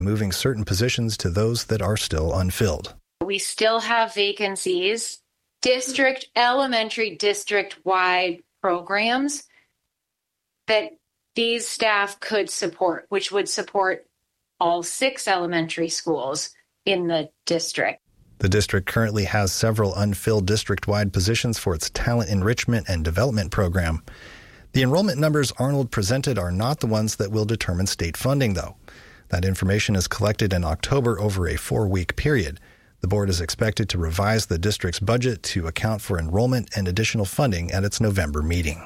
moving certain positions to those that are still unfilled. We still have vacancies, elementary district-wide programs that these staff could support, which would support all 6 elementary schools in the district. The district currently has several unfilled district-wide positions for its talent enrichment and development program. The enrollment numbers Arnold presented are not the ones that will determine state funding, though. That information is collected in October over a 4-week period. The board is expected to revise the district's budget to account for enrollment and additional funding at its November meeting.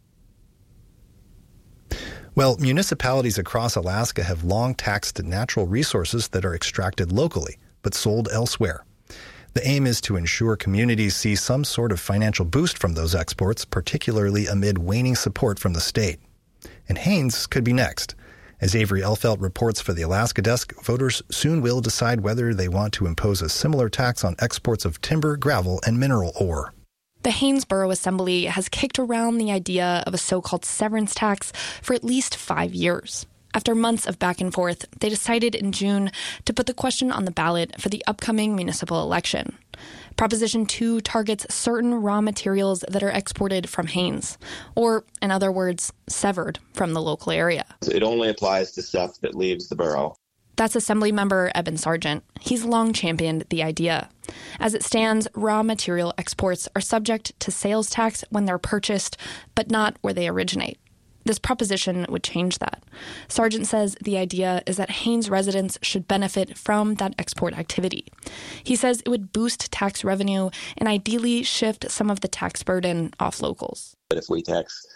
Well, municipalities across Alaska have long taxed natural resources that are extracted locally, but sold elsewhere. The aim is to ensure communities see some sort of financial boost from those exports, particularly amid waning support from the state. And Haines could be next. As Avery Elfelt reports for the Alaska Desk, voters soon will decide whether they want to impose a similar tax on exports of timber, gravel, and mineral ore. The Haines Borough Assembly has kicked around the idea of a so-called severance tax for at least 5 years. After months of back and forth, they decided in June to put the question on the ballot for the upcoming municipal election. Proposition 2 targets certain raw materials that are exported from Haines, or, in other words, severed from the local area. It only applies to stuff that leaves the borough. That's Assemblymember Eben Sargent. He's long championed the idea. As it stands, raw material exports are subject to sales tax when they're purchased, but not where they originate. This proposition would change that. Sargent says the idea is that Haines residents should benefit from that export activity. He says it would boost tax revenue and ideally shift some of the tax burden off locals. But if we tax,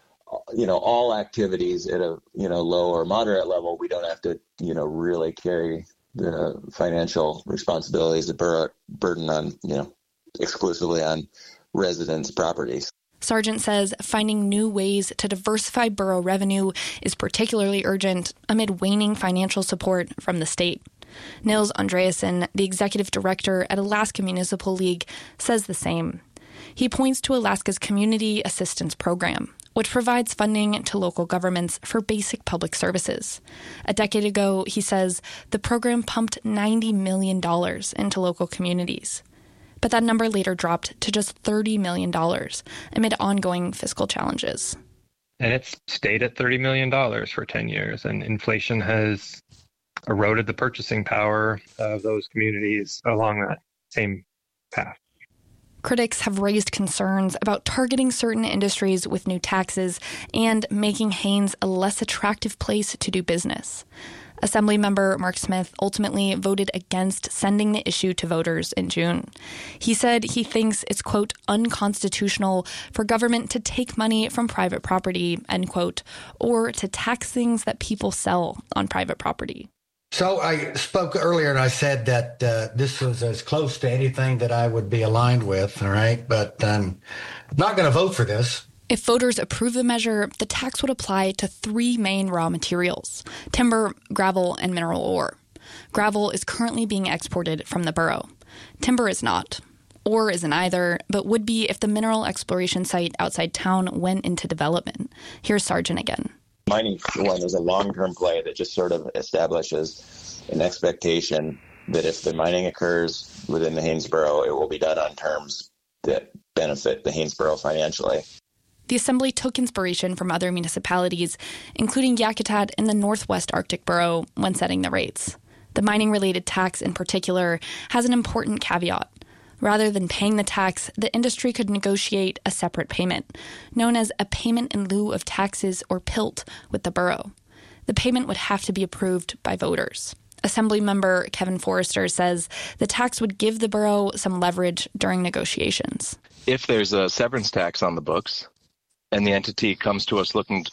all activities at a, low or moderate level, we don't have to, really carry the financial responsibilities that burden on, exclusively on residents' properties. Sargent says finding new ways to diversify borough revenue is particularly urgent amid waning financial support from the state. Nils Andreasen, the executive director at Alaska Municipal League, says the same. He points to Alaska's Community Assistance Program, which provides funding to local governments for basic public services. A decade ago, he says, the program pumped $90 million into local communities. But that number later dropped to just $30 million amid ongoing fiscal challenges. And it's stayed at $30 million for 10 years, and inflation has eroded the purchasing power of those communities along that same path. Critics have raised concerns about targeting certain industries with new taxes and making Haines a less attractive place to do business. Assemblymember Mark Smith ultimately voted against sending the issue to voters in June. He said he thinks it's, quote, unconstitutional for government to take money from private property, end quote, or to tax things that people sell on private property. So I spoke earlier and I said that this was as close to anything that I would be aligned with, all right? But I'm not going to vote for this. If voters approve the measure, the tax would apply to 3 main raw materials: timber, gravel, and mineral ore. Gravel is currently being exported from the borough. Timber is not. Ore isn't either, but would be if the mineral exploration site outside town went into development. Here's Sargent again. Mining, for one, is a long-term play that just sort of establishes an expectation that if the mining occurs within the Haines Borough, it will be done on terms that benefit the Haines Borough financially. The Assembly took inspiration from other municipalities, including Yakutat and the Northwest Arctic Borough, when setting the rates. The mining-related tax in particular has an important caveat. Rather than paying the tax, the industry could negotiate a separate payment, known as a payment in lieu of taxes, or PILT, with the borough. The payment would have to be approved by voters. Assemblymember Kevin Forrester says the tax would give the borough some leverage during negotiations. If there's a severance tax on the books and the entity comes to us looking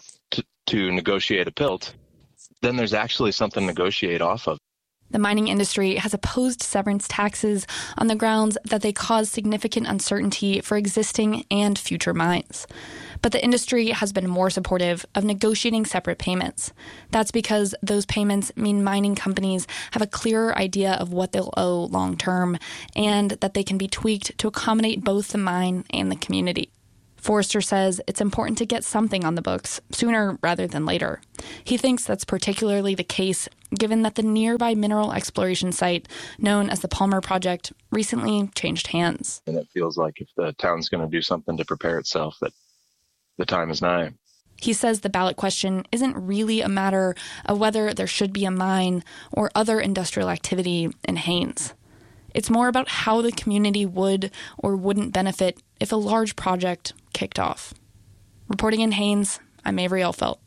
to negotiate a PILT, then there's actually something to negotiate off of. The mining industry has opposed severance taxes on the grounds that they cause significant uncertainty for existing and future mines. But the industry has been more supportive of negotiating separate payments. That's because those payments mean mining companies have a clearer idea of what they'll owe long term, and that they can be tweaked to accommodate both the mine and the community. Forrester says it's important to get something on the books sooner rather than later. He thinks that's particularly the case given that the nearby mineral exploration site, known as the Palmer Project, recently changed hands. And it feels like if the town's going to do something to prepare itself, that the time is nigh. He says the ballot question isn't really a matter of whether there should be a mine or other industrial activity in Haines. It's more about how the community would or wouldn't benefit if a large project kicked off. Reporting in Haines, I'm Avery Elfelt.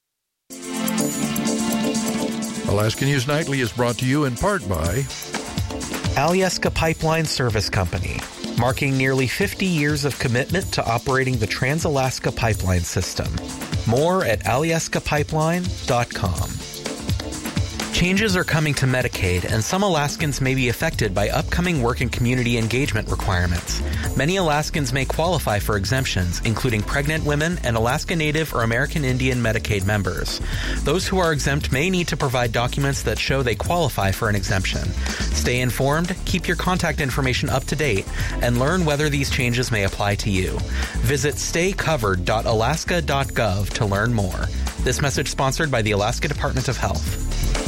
Alaska News Nightly is brought to you in part by Alyeska Pipeline Service Company, marking nearly 50 years of commitment to operating the Trans-Alaska Pipeline System. More at alyeskapipeline.com. Changes are coming to Medicaid, and some Alaskans may be affected by upcoming work and community engagement requirements. Many Alaskans may qualify for exemptions, including pregnant women and Alaska Native or American Indian Medicaid members. Those who are exempt may need to provide documents that show they qualify for an exemption. Stay informed, keep your contact information up to date, and learn whether these changes may apply to you. Visit staycovered.alaska.gov to learn more. This message sponsored by the Alaska Department of Health.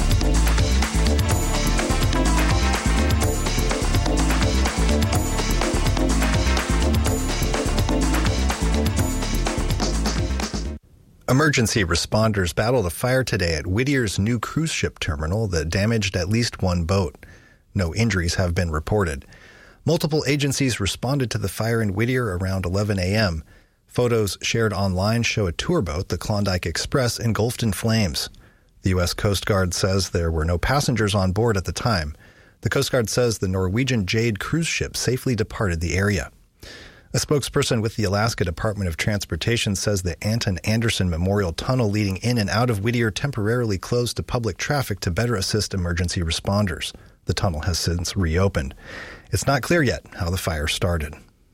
Emergency responders battled a fire today at Whittier's new cruise ship terminal that damaged at least one boat. No injuries have been reported. Multiple agencies responded to the fire in Whittier around 11 a.m. Photos shared online show a tour boat, the Klondike Express, engulfed in flames. The U.S. Coast Guard says there were no passengers on board at the time. The Coast Guard says the Norwegian Jade cruise ship safely departed the area. A spokesperson with the Alaska Department of Transportation says the Anton Anderson Memorial Tunnel leading in and out of Whittier temporarily closed to public traffic to better assist emergency responders. The tunnel has since reopened. It's not clear yet how the fire started.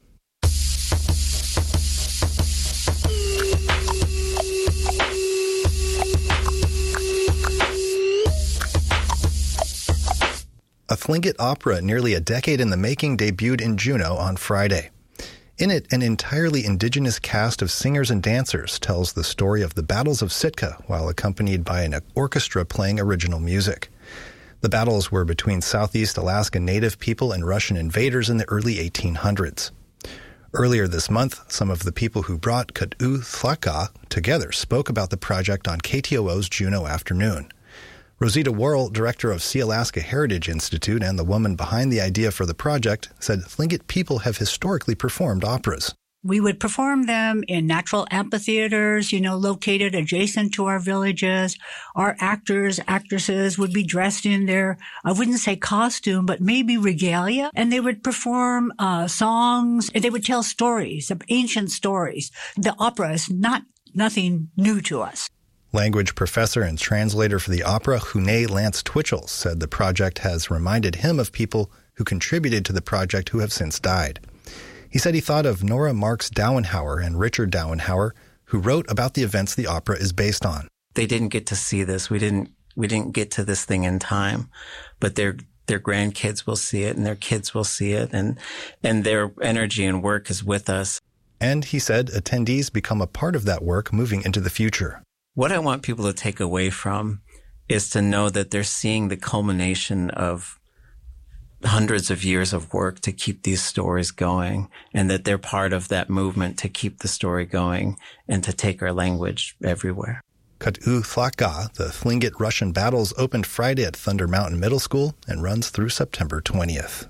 A Tlingit opera nearly a decade in the making debuted in Juneau on Friday. In it, an entirely indigenous cast of singers and dancers tells the story of the battles of Sitka while accompanied by an orchestra playing original music. The battles were between Southeast Alaska Native people and Russian invaders in the early 1800s. Earlier this month, some of the people who brought Kut'u Thlaka together spoke about the project on KTOO's Juneau Afternoon. Rosita Worrell, director of Sea Alaska Heritage Institute and the woman behind the idea for the project, said Tlingit people have historically performed operas. We would perform them in natural amphitheaters, located adjacent to our villages. Our actors, actresses would be dressed in their, I wouldn't say costume, but maybe regalia. And they would perform songs. And they would tell stories, ancient stories. The opera is nothing new to us. Language professor and translator for the opera, Hune Lance Twitchell, said the project has reminded him of people who contributed to the project who have since died. He said he thought of Nora Marks Dauenhauer and Richard Dauenhauer, who wrote about the events the opera is based on. They didn't get to see this. We didn't get to this thing in time, but their grandkids will see it and their kids will see it, and their energy and work is with us. And he said attendees become a part of that work moving into the future. What I want people to take away from is to know that they're seeing the culmination of hundreds of years of work to keep these stories going, and that they're part of that movement to keep the story going and to take our language everywhere. Kut'u Thlaka, the Tlingit Russian battles, opened Friday at Thunder Mountain Middle School and runs through September 20th.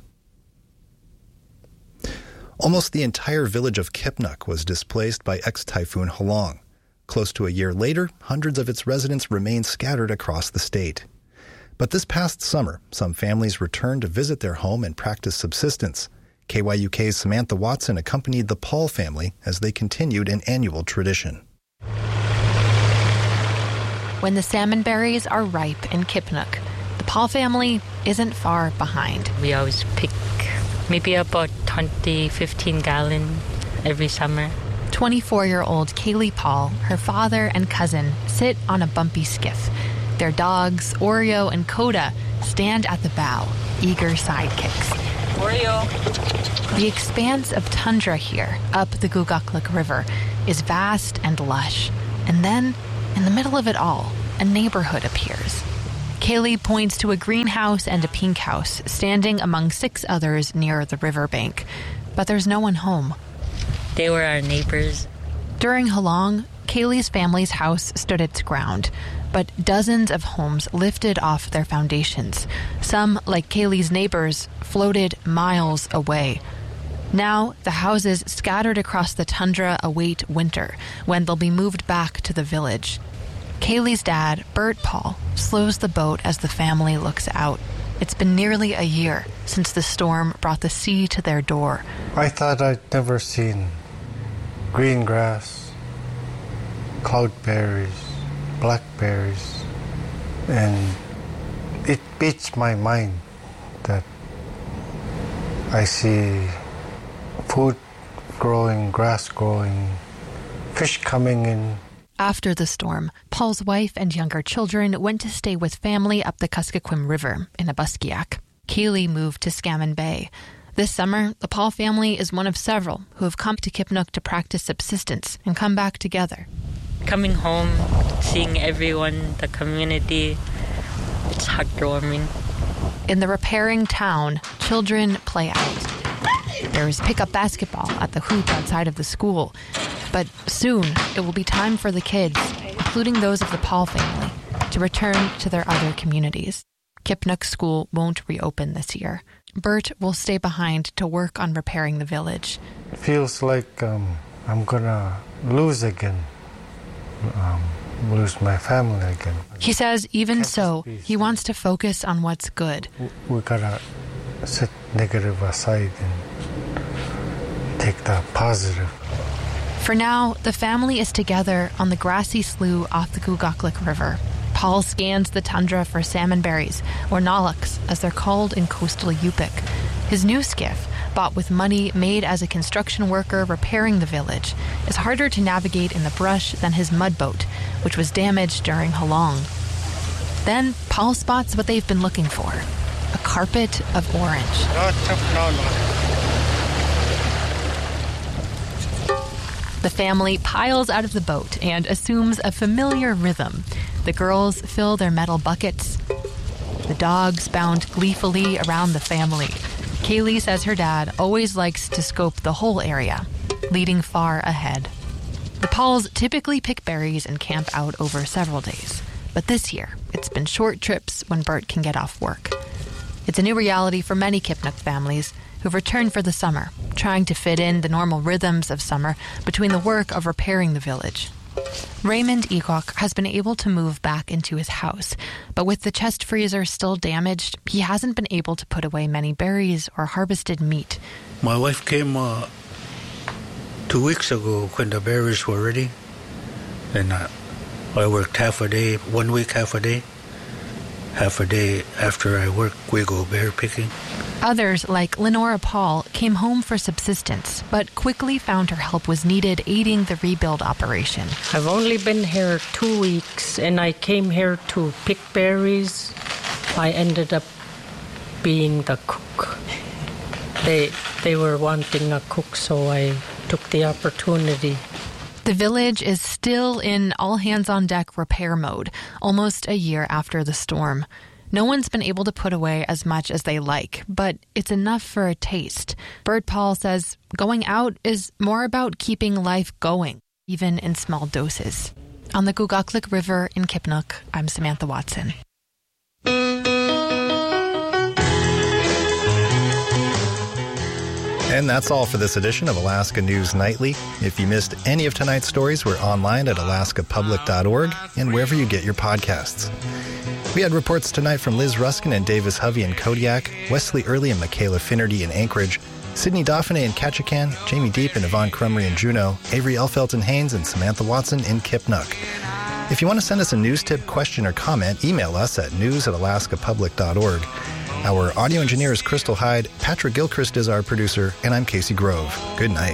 Almost the entire village of Kipnuk was displaced by ex-Typhoon Halong. Close to a year later, hundreds of its residents remain scattered across the state. But this past summer, some families returned to visit their home and practice subsistence. KYUK's Samantha Watson accompanied the Paul family as they continued an annual tradition. When the salmon berries are ripe in Kipnuk, the Paul family isn't far behind. We always pick maybe about 15 gallons every summer. 24-year-old Kaylee Paul, her father and cousin sit on a bumpy skiff. Their dogs, Oreo and Coda, stand at the bow, eager sidekicks. The expanse of tundra here, up the Gugaklik River, is vast and lush. And then, in the middle of it all, a neighborhood appears. Kaylee points to a greenhouse and a pink house standing among 6 others near the riverbank. But there's no one home. They were our neighbors. During Halong, Kaylee's family's house stood its ground, but dozens of homes lifted off their foundations. Some, like Kaylee's neighbors, floated miles away. Now, the houses scattered across the tundra await winter, when they'll be moved back to the village. Kaylee's dad, Bert Paul, slows the boat as the family looks out. It's been nearly a year since the storm brought the sea to their door. I thought I'd never seen green grass, cloudberries, blackberries, and it beats my mind that I see food growing, grass growing, fish coming in. After the storm, Paul's wife and younger children went to stay with family up the Kuskokwim River in Abuskiak. Kaylee moved to Scammon Bay. This summer, the Paul family is one of several who have come to Kipnuk to practice subsistence and come back together. Coming home, seeing everyone, the community, it's heartwarming. In the repairing town, children play out. There's pickup basketball at the hoop outside of the school. But soon, it will be time for the kids, including those of the Paul family, to return to their other communities. Kipnuk School won't reopen this year. Bert will stay behind to work on repairing the village. It feels like I'm gonna lose again, lose my family again. He says even so, he wants to focus on what's good. We gotta set negative aside and take the positive. For now, the family is together on the grassy slough off the Gugaklik River. Paul scans the tundra for salmon berries, or nalaks, as they're called in coastal Yupik. His new skiff, bought with money made as a construction worker repairing the village, is harder to navigate in the brush than his mud boat, which was damaged during Halong. Then, Paul spots what they've been looking for, a carpet of orange. The family piles out of the boat and assumes a familiar rhythm. The girls fill their metal buckets. The dogs bound gleefully around the family. Kaylee says her dad always likes to scope the whole area, leading far ahead. The Pauls typically pick berries and camp out over several days. But this year, it's been short trips when Bert can get off work. It's a new reality for many Kipnuk families who've returned for the summer, trying to fit in the normal rhythms of summer between the work of repairing the village. Raymond Eacock has been able to move back into his house, but with the chest freezer still damaged, he hasn't been able to put away many berries or harvested meat. My wife came 2 weeks ago when the berries were ready, and I worked half a day, 1 week, half a day. Half a day after I work, we go bear picking. Others, like Lenora Paul, came home for subsistence, but quickly found her help was needed aiding the rebuild operation. I've only been here 2 weeks, and I came here to pick berries. I ended up being the cook. They were wanting a cook, so I took the opportunity. The village is still in all-hands-on-deck repair mode, almost a year after the storm. No one's been able to put away as much as they like, but it's enough for a taste. Bert Paul says going out is more about keeping life going, even in small doses. On the Gugaklik River in Kipnuk, I'm Samantha Watson. And that's all for this edition of Alaska News Nightly. If you missed any of tonight's stories, we're online at alaskapublic.org and wherever you get your podcasts. We had reports tonight from Liz Ruskin and Davis Hovey in Kodiak, Wesley Early and Michaela Finnerty in Anchorage, Sydney Dauphiné in Ketchikan, Jamie Deep and Yvonne Crumry in Juneau, Avery Elfelt in Haines, and Samantha Watson in Kipnuk. If you want to send us a news tip, question, or comment, email us at news@alaskapublic.org. Our audio engineer is Crystal Hyde, Patrick Gilchrist is our producer, and I'm Casey Grove. Good night.